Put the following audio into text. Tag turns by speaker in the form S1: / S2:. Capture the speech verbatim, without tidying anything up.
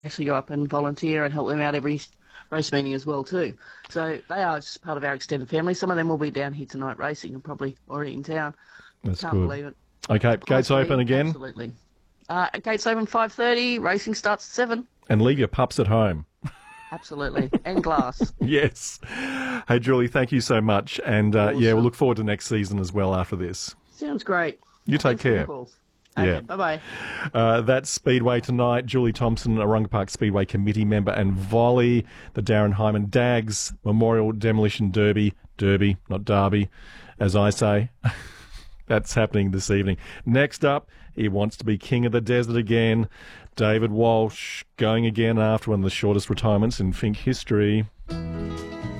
S1: actually go up and volunteer and help them out every race meeting as well too. So they are just part of our extended family. Some of them will be down here tonight racing and probably already in town.
S2: That's
S1: Can't
S2: good.
S1: believe it.
S2: Okay,
S1: High
S2: gates open
S1: speed,
S2: again.
S1: Absolutely. Uh, gates open five thirty. Racing starts at seven.
S2: And leave your pups at home.
S1: Absolutely. And glass.
S2: Yes. Hey, Julie, thank you so much. And uh, yeah, we'll
S1: Awesome.
S2: look forward to next season as well after this.
S1: Sounds great.
S2: You take
S1: Thanks for the
S2: care.
S1: call.
S2: Yeah.
S1: Okay, bye-bye.
S2: Uh, that's Speedway tonight. Julie Thompson, Arunga Park Speedway Committee member, and Volley, the Darren Hyman Dags Memorial Demolition Derby. Derby, not Derby, as I say. That's happening this evening. Next up, he wants to be king of the desert again. David Walsh going again after one of the shortest retirements in Fink history.